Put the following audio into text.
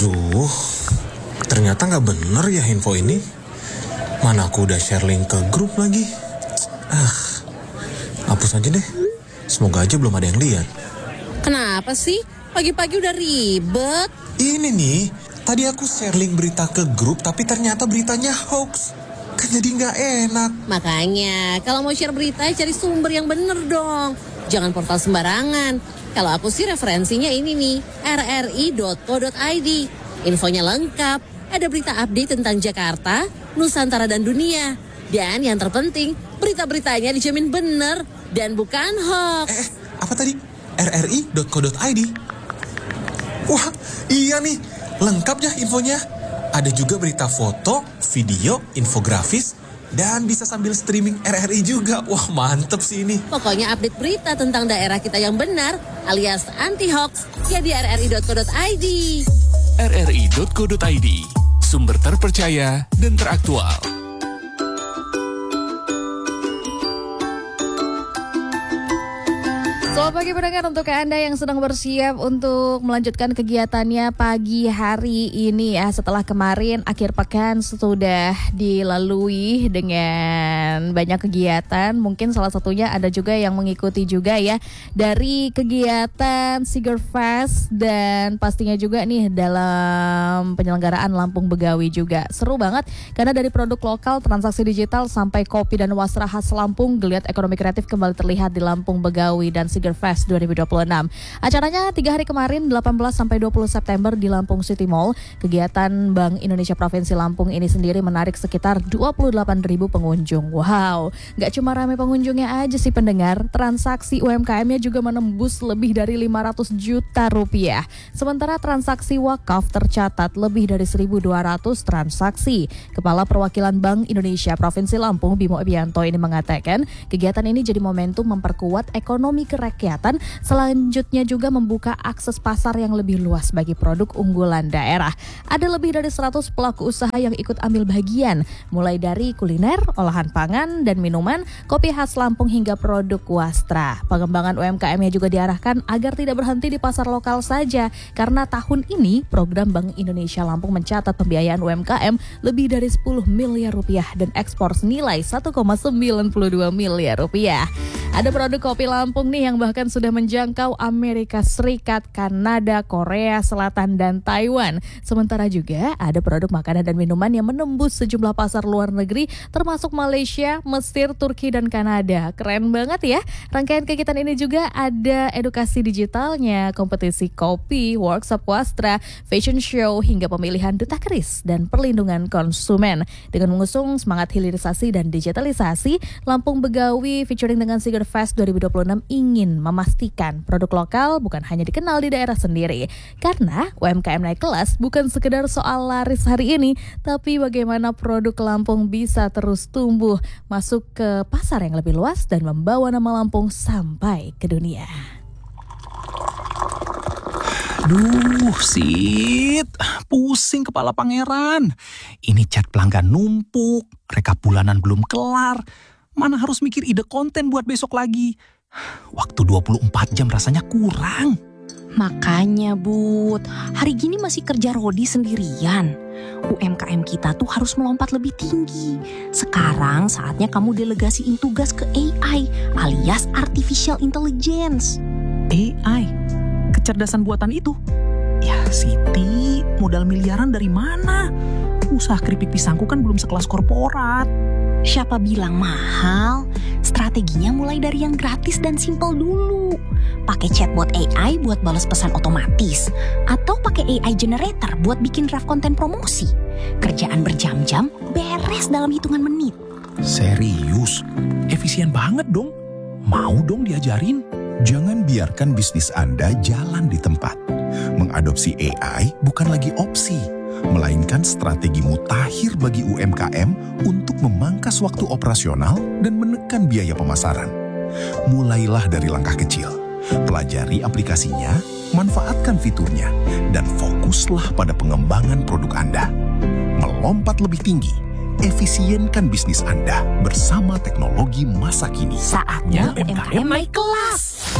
Aduh, ternyata nggak bener ya info ini. Mana aku udah share link ke grup lagi. Hapus aja deh. Semoga aja belum ada yang lihat. Kenapa sih? Pagi-pagi udah ribet. Ini nih, tadi aku share link berita ke grup tapi ternyata beritanya hoax. Kan jadi nggak enak. Makanya, kalau mau share berita cari sumber yang bener dong. Jangan portal sembarangan. Kalau aku sih referensinya ini nih, rri.co.id. Infonya lengkap, ada berita update tentang Jakarta, Nusantara dan dunia. Dan yang terpenting, berita-beritanya dijamin bener dan bukan hoax. Apa tadi? rri.co.id? Wah, iya nih, lengkap ya infonya. Ada juga berita foto, video, infografis, dan bisa sambil streaming RRI juga. Wah, mantep sih ini. Pokoknya update berita tentang daerah kita yang benar alias anti-hoax ya di rri.co.id. rri.co.id, sumber terpercaya dan teraktual. Selamat pagi pendengar, untuk Anda yang sedang bersiap untuk melanjutkan kegiatannya pagi hari ini ya. Setelah kemarin akhir pekan sudah dilalui dengan banyak kegiatan. Mungkin salah satunya ada juga yang mengikuti juga ya dari kegiatan Seger Fest. Dan pastinya juga nih dalam penyelenggaraan Lampung Begawi juga. Seru banget karena dari produk lokal, transaksi digital sampai kopi dan wasra khas Lampung, geliat ekonomi kreatif kembali terlihat di Lampung Begawi dan Seger Fest 2026. Acaranya 3 hari kemarin 18 sampai 20 September di Lampung City Mall. Kegiatan Bank Indonesia Provinsi Lampung ini sendiri menarik sekitar 28.000 pengunjung. Wow, gak cuma ramai pengunjungnya aja sih pendengar, transaksi UMKM-nya juga menembus lebih dari 500 juta rupiah. Sementara transaksi wakaf tercatat lebih dari 1.200 transaksi. Kepala Perwakilan Bank Indonesia Provinsi Lampung, Bimo Ebianto ini mengatakan, kegiatan ini jadi momentum memperkuat ekonomi kerakyatan, selanjutnya juga membuka akses pasar yang lebih luas bagi produk unggulan daerah. Ada lebih dari 100 pelaku usaha yang ikut ambil bagian, mulai dari kuliner, olahan pangan dan minuman, kopi khas Lampung hingga produk wastra. Pengembangan UMKM-nya juga diarahkan agar tidak berhenti di pasar lokal saja, karena tahun ini program Bank Indonesia Lampung mencatat pembiayaan UMKM lebih dari 10 miliar rupiah dan ekspor senilai 1,92 miliar rupiah. Ada produk kopi Lampung nih yang bahkan sudah menjangkau Amerika Serikat, Kanada, Korea Selatan, dan Taiwan. Sementara juga ada produk makanan dan minuman yang menembus sejumlah pasar luar negeri termasuk Malaysia, Mesir, Turki, dan Kanada. Keren banget ya. Rangkaian kegiatan ini juga ada edukasi digitalnya, kompetisi kopi, workshop wastra, fashion show, hingga pemilihan duta keris dan perlindungan konsumen. Dengan mengusung semangat hilirisasi dan digitalisasi, Lampung Begawi featuring dengan Seger Fest 2026 ingin memastikan produk lokal bukan hanya dikenal di daerah sendiri. Karena UMKM naik kelas bukan sekedar soal laris hari ini, tapi bagaimana produk Lampung bisa terus tumbuh, masuk ke pasar yang lebih luas dan membawa nama Lampung sampai ke dunia. Duh, Sid, pusing kepala pangeran. Ini chat pelanggan numpuk, rekap bulanan belum kelar. Mana harus mikir ide konten buat besok lagi. Waktu 24 jam rasanya kurang. Makanya Bud, hari gini masih kerja Rodi sendirian. UMKM kita tuh harus melompat lebih tinggi. Sekarang saatnya kamu delegasiin tugas ke AI alias Artificial Intelligence. AI? Kecerdasan buatan itu? Ya Siti, modal miliaran dari mana? Usaha keripik pisangku kan belum sekelas korporat. Siapa bilang mahal? Strateginya mulai dari yang gratis dan simple dulu. Pakai chatbot AI buat balas pesan otomatis. Atau pakai AI generator buat bikin draft konten promosi. Kerjaan berjam-jam, beres dalam hitungan menit. Serius? Efisien banget dong. Mau dong diajarin? Jangan biarkan bisnis Anda jalan di tempat. Mengadopsi AI bukan lagi opsi, melainkan strategi mutakhir bagi UMKM untuk memangkas waktu operasional dan menekan biaya pemasaran. Mulailah dari langkah kecil, pelajari aplikasinya, manfaatkan fiturnya, dan fokuslah pada pengembangan produk Anda. Melompat lebih tinggi, efisienkan bisnis Anda bersama teknologi masa kini. Saatnya UMKM naik kelas.